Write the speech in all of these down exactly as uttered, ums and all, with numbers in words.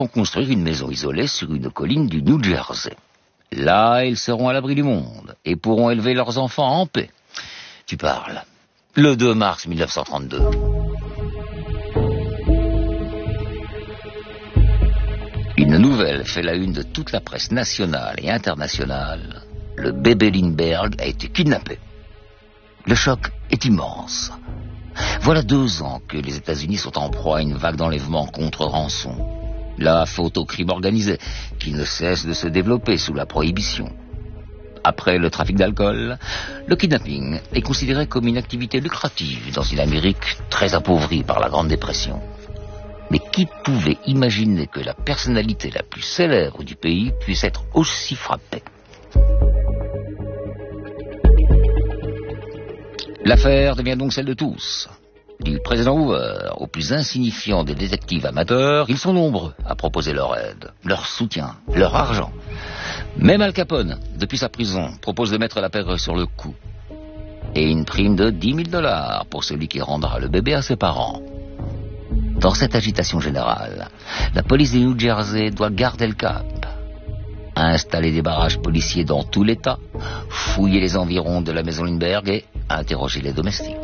vont construire une maison isolée sur une colline du New Jersey. Là, ils seront à l'abri du monde et pourront élever leurs enfants en paix. Tu parles. Le deux mars mille neuf cent trente-deux. Une nouvelle fait la une de toute la presse nationale et internationale. Le bébé Lindbergh a été kidnappé. Le choc est immense. Voilà deux ans que les États-Unis sont en proie à une vague d'enlèvements contre rançon. La faute au crime organisé, qui ne cesse de se développer sous la prohibition. Après le trafic d'alcool, le kidnapping est considéré comme une activité lucrative dans une Amérique très appauvrie par la Grande Dépression. Mais qui pouvait imaginer que la personnalité la plus célèbre du pays puisse être aussi frappée? L'affaire devient donc celle de tous. Du président Hoover au plus insignifiant des détectives amateurs, ils sont nombreux à proposer leur aide, leur soutien, leur argent. Même Al Capone, depuis sa prison, propose de mettre la pègre sur le cou. Et une prime de dix mille dollars pour celui qui rendra le bébé à ses parents. Dans cette agitation générale, la police du New Jersey doit garder le cap. Installer des barrages policiers dans tout l'État, fouiller les environs de la maison Lindbergh et interroger les domestiques.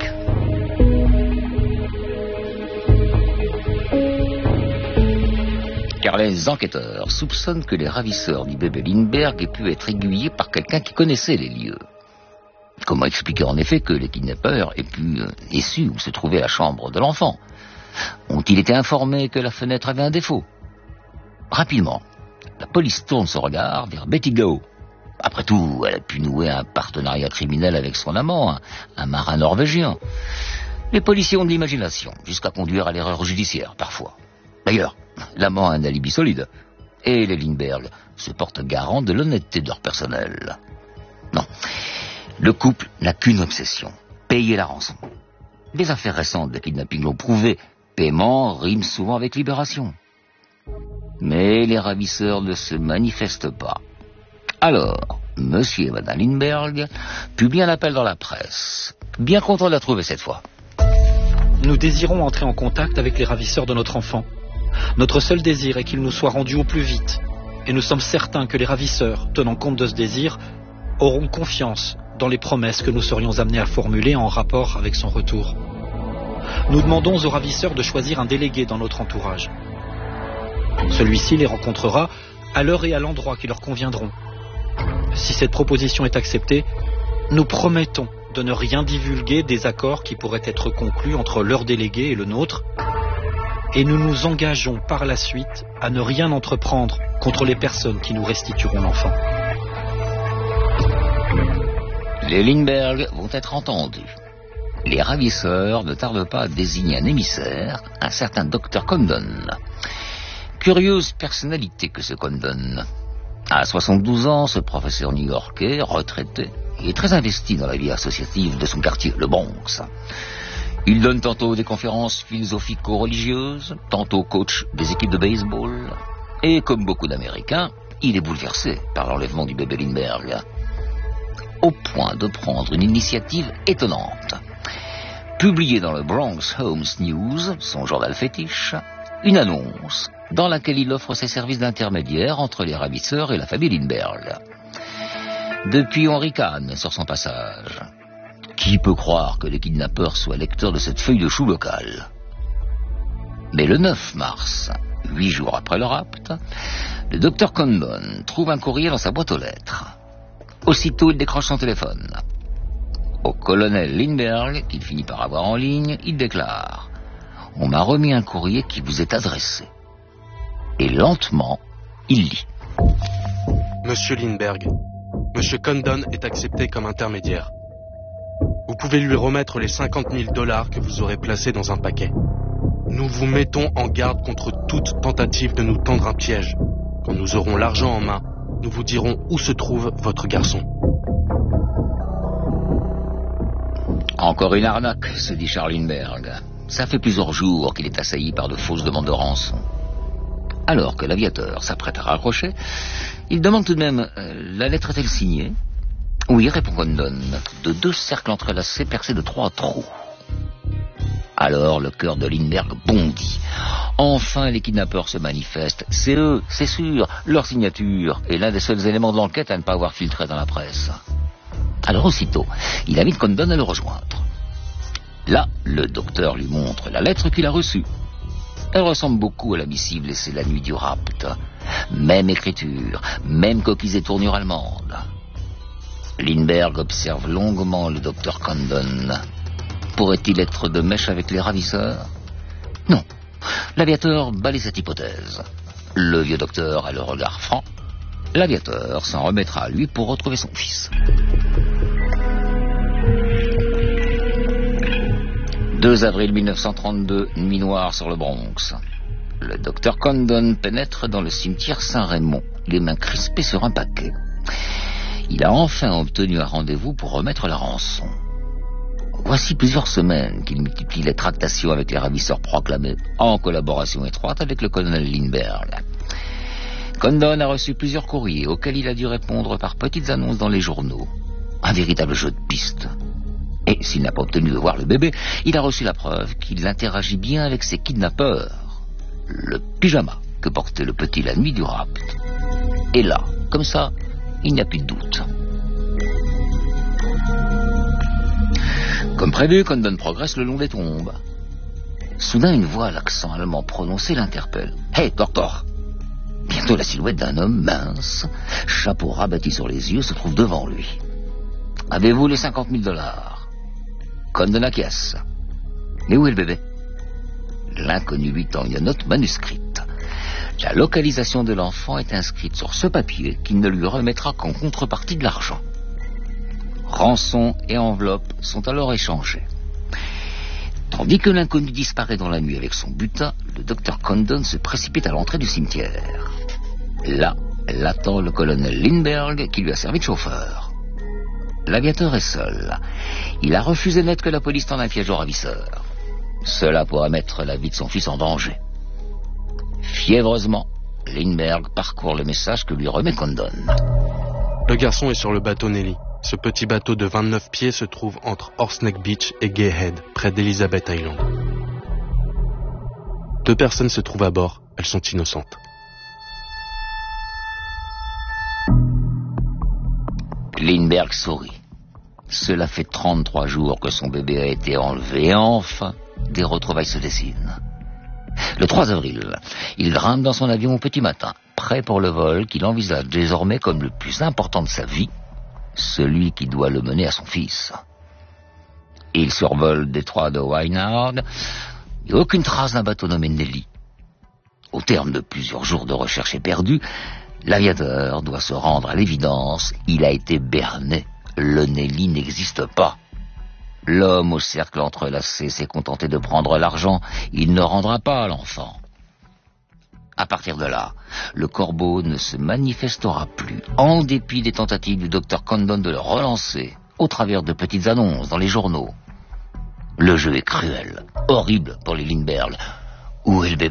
Car les enquêteurs soupçonnent que les ravisseurs du bébé Lindbergh aient pu être aiguillés par quelqu'un qui connaissait les lieux. Comment expliquer en effet que les kidnappeurs aient pu euh, aient su où se trouvait la chambre de l'enfant? Ont-ils été informés que la fenêtre avait un défaut? Rapidement, la police tourne son regard vers Betty Gao. Après tout, elle a pu nouer un partenariat criminel avec son amant, un, un marin norvégien. Les policiers ont de l'imagination, jusqu'à conduire à l'erreur judiciaire, parfois. D'ailleurs, l'amant a un alibi solide. Et les Lindbergh se portent garant de l'honnêteté de leur personnel. Non, le couple n'a qu'une obsession, payer la rançon. Les affaires récentes de kidnapping l'ont prouvé, paiement rime souvent avec libération. Mais les ravisseurs ne se manifestent pas. Alors, monsieur et madame Lindbergh publient un appel dans la presse. Bien content de la trouver cette fois. Nous désirons entrer en contact avec les ravisseurs de notre enfant. Notre seul désir est qu'il nous soit rendu au plus vite. Et nous sommes certains que les ravisseurs, tenant compte de ce désir, auront confiance dans les promesses que nous serions amenés à formuler en rapport avec son retour. Nous demandons aux ravisseurs de choisir un délégué dans notre entourage. Celui-ci les rencontrera à l'heure et à l'endroit qui leur conviendront. Si cette proposition est acceptée, nous promettons de ne rien divulguer des accords qui pourraient être conclus entre leur délégué et le nôtre, et nous nous engageons par la suite à ne rien entreprendre contre les personnes qui nous restitueront l'enfant. Les Lindbergh vont être entendus. Les ravisseurs ne tardent pas à désigner un émissaire, un certain docteur Condon. Curieuse personnalité que ce Condon. À soixante-douze ans, ce professeur new-yorkais, retraité, est très investi dans la vie associative de son quartier, le Bronx. Il donne tantôt des conférences philosophico-religieuses, tantôt coach des équipes de baseball. Et comme beaucoup d'Américains, il est bouleversé par l'enlèvement du bébé Lindbergh. Au point de prendre une initiative étonnante. Publier dans le Bronx Homes News, son journal fétiche, une annonce dans laquelle il offre ses services d'intermédiaire entre les ravisseurs et la famille Lindbergh. Depuis, on ricane sur son passage. Qui peut croire que les kidnappeurs soient lecteurs de cette feuille de chou locale? Mais le neuf mars, huit jours après le rapt, le docteur Condon trouve un courrier dans sa boîte aux lettres. Aussitôt, il décroche son téléphone. Au colonel Lindbergh, qu'il finit par avoir en ligne, il déclare « On m'a remis un courrier qui vous est adressé. » Et lentement, il lit. Monsieur Lindbergh, Monsieur Condon est accepté comme intermédiaire. Vous pouvez lui remettre les cinquante mille dollars que vous aurez placés dans un paquet. Nous vous mettons en garde contre toute tentative de nous tendre un piège. Quand nous aurons l'argent en main, nous vous dirons où se trouve votre garçon. Encore une arnaque, se dit Charles Lindbergh. Ça fait plusieurs jours qu'il est assailli par de fausses demandes de rançon. Alors que l'aviateur s'apprête à raccrocher, il demande tout de même euh, « La lettre est-elle signée ?» « Oui, répond Condon, de deux cercles entrelacés percés de trois trous. » Alors le cœur de Lindbergh bondit. Enfin, les kidnappeurs se manifestent. C'est eux, c'est sûr, leur signature est l'un des seuls éléments de l'enquête à ne pas avoir filtré dans la presse. Alors aussitôt, il invite Condon à le rejoindre. Là, le docteur lui montre la lettre qu'il a reçue. Elle ressemble beaucoup à la missive laissée la nuit du rapt. Même écriture, même coquilles et tournures allemandes. Lindbergh observe longuement le docteur Condon. Pourrait-il être de mèche avec les ravisseurs? Non. L'aviateur balaye cette hypothèse. Le vieux docteur a le regard franc. L'aviateur s'en remettra à lui pour retrouver son fils. deux avril mille neuf cent trente-deux, nuit noire sur le Bronx. Le docteur Condon pénètre dans le cimetière Saint-Raymond, les mains crispées sur un paquet. Il a enfin obtenu un rendez-vous pour remettre la rançon. Voici plusieurs semaines qu'il multiplie les tractations avec les ravisseurs proclamés, en collaboration étroite avec le colonel Lindbergh. Condon a reçu plusieurs courriers auxquels il a dû répondre par petites annonces dans les journaux. Un véritable jeu de piste. Et s'il n'a pas obtenu de voir le bébé, il a reçu la preuve qu'il interagit bien avec ses kidnappeurs. Le pyjama que portait le petit la nuit du rapt. Et là, comme ça, il n'y a plus de doute. Comme prévu, Condon progresse le long des tombes. Soudain, une voix à l'accent allemand prononcé l'interpelle. « Hey, docteur !» Bientôt, la silhouette d'un homme mince, chapeau rabattu sur les yeux, se trouve devant lui. « Avez-vous les cinquante mille dollars ?» Condon acquiesce. « Mais où est le bébé ?» L'inconnu lui tend une note manuscrite. La localisation de l'enfant est inscrite sur ce papier qu'il ne lui remettra qu'en contrepartie de l'argent. Rançon et enveloppe sont alors échangés. Tandis que l'inconnu disparaît dans la nuit avec son butin, le docteur Condon se précipite à l'entrée du cimetière. Là, l'attend le colonel Lindbergh qui lui a servi de chauffeur. L'aviateur est seul. Il a refusé net que la police tende un piège aux ravisseurs. Cela pourrait mettre la vie de son fils en danger. Fiévreusement, Lindbergh parcourt le message que lui remet Condon. Le garçon est sur le bateau Nelly. Ce petit bateau de vingt-neuf pieds se trouve entre Horseneck Beach et Gay Head, près d'Elizabeth Island. Deux personnes se trouvent à bord. Elles sont innocentes. Lindbergh sourit. Cela fait trente-trois jours que son bébé a été enlevé et enfin, des retrouvailles se dessinent. Le trois avril, il grimpe dans son avion au petit matin, prêt pour le vol qu'il envisage désormais comme le plus important de sa vie, celui qui doit le mener à son fils. Il survole le détroit de Wynard, et aucune trace d'un bateau nommé Nelly. Au terme de plusieurs jours de recherche éperdue, l'aviateur doit se rendre à l'évidence, il a été berné. Le Nelly n'existe pas. L'homme au cercle entrelacé s'est contenté de prendre l'argent, il ne rendra pas l'enfant. À partir de là, le corbeau ne se manifestera plus, en dépit des tentatives du docteur Condon de le relancer, au travers de petites annonces dans les journaux. Le jeu est cruel, horrible pour les Lindbergh. Où est le bébé ?